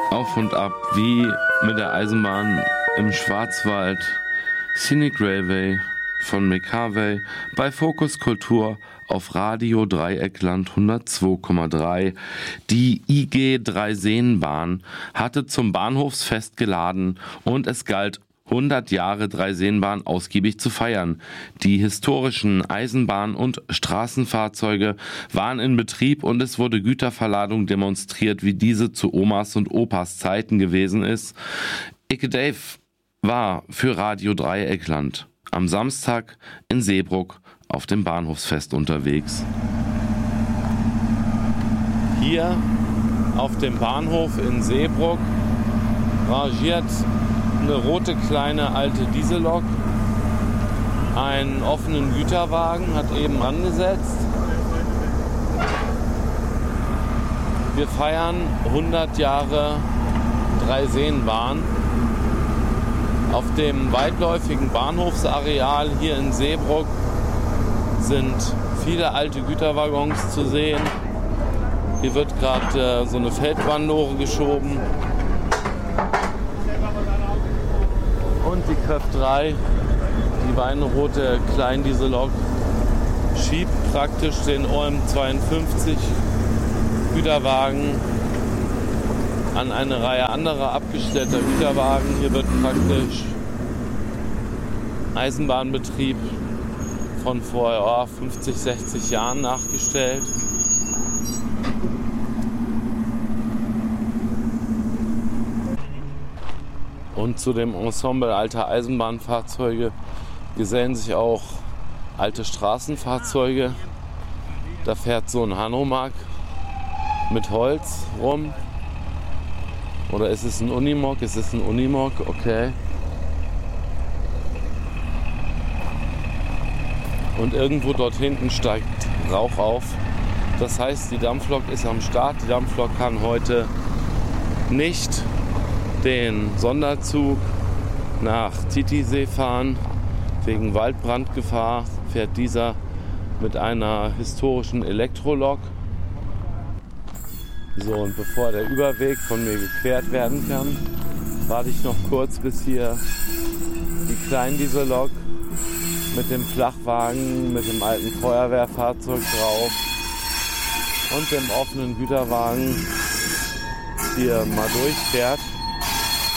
Auf und ab wie mit der Eisenbahn im Schwarzwald. Scenic Railway von Mick Harvey bei Fokus Kultur auf Radio Dreieckland 102,3. Die IG Dreiseenbahn hatte zum Bahnhofsfest geladen und es galt 100 Jahre Dreiseenbahn ausgiebig zu feiern. Die historischen Eisenbahn- und Straßenfahrzeuge waren in Betrieb und es wurde Güterverladung demonstriert, wie diese zu Omas und Opas Zeiten gewesen ist. Icke Dave war für Radio Dreieckland am Samstag in Seebrugg auf dem Bahnhofsfest unterwegs. Hier auf dem Bahnhof in Seebrugg rangiert eine rote kleine alte Diesellok, einen offenen Güterwagen, hat eben angesetzt. Wir feiern 100 Jahre Dreiseenbahn. Auf dem weitläufigen Bahnhofsareal hier in Seebrugg sind viele alte Güterwaggons zu sehen. Hier wird gerade so eine Feldwandelore geschoben. Und die KÖF 3, die weinrote Kleindieselok, schiebt praktisch den OM 52 Güterwagen an eine Reihe anderer abgestellter Güterwagen. Hier wird praktisch Eisenbahnbetrieb von vor 50, 60 Jahren nachgestellt. Und zu dem Ensemble alter Eisenbahnfahrzeuge gesellen sich auch alte Straßenfahrzeuge. Da fährt so ein Hanomag mit Holz rum. Oder ist es ein Unimog? Es ist ein Unimog, okay. Und irgendwo dort hinten steigt Rauch auf. Das heißt, die Dampflok ist am Start. Die Dampflok kann heute nicht den Sonderzug nach Titisee fahren. Wegen Waldbrandgefahr fährt dieser mit einer historischen Elektrolok. So, und bevor der Überweg von mir gequert werden kann, warte ich noch kurz, bis hier die Kleindieselok mit dem Flachwagen, mit dem alten Feuerwehrfahrzeug drauf und dem offenen Güterwagen hier mal durchfährt.